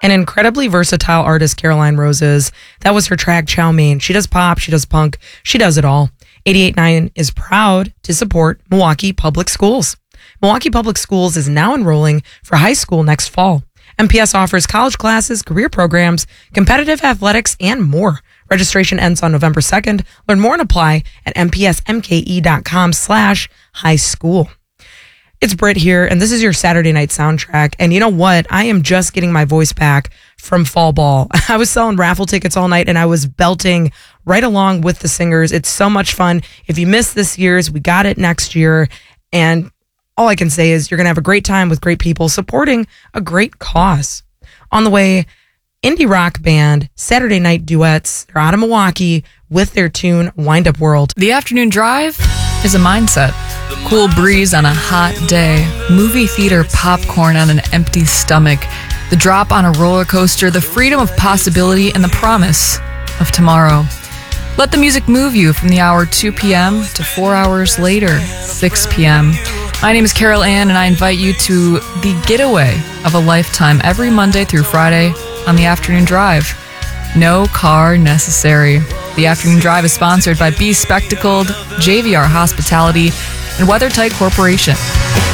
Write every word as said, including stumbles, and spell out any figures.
and incredibly versatile artist Caroline Roses. That was her track Chow Mein. She does pop, she does punk, she does it all. eighty-eight point nine is proud to support Milwaukee Public Schools. Milwaukee Public Schools is now enrolling for high school next fall. M P S offers college classes, career programs, competitive athletics, and more. Registration ends on November second. Learn more and apply at mpsmke.com slash high school. It's Britt here, and this is your Saturday night soundtrack. And you know what? I am just getting my voice back from fall ball. I was selling raffle tickets all night, and I was belting right along with the singers. It's so much fun. If you missed this year's, we got it next year. And all I can say is you're going to have a great time with great people supporting a great cause. On the way, indie rock band Saturday Night Duets. They're out of Milwaukee with their tune Wind Up World. The afternoon drive is a mindset. Cool breeze on a hot day. Movie theater popcorn on an empty stomach. The drop on a roller coaster. The freedom of possibility and the promise of tomorrow. Let the music move you from the hour two p.m. to four hours later, six p.m. My name is Carol Ann, and I invite you to the getaway of a lifetime every Monday through Friday on the Afternoon Drive. No car necessary. The Afternoon Drive is sponsored by Be Spectacled, J V R Hospitality, and WeatherTight Corporation.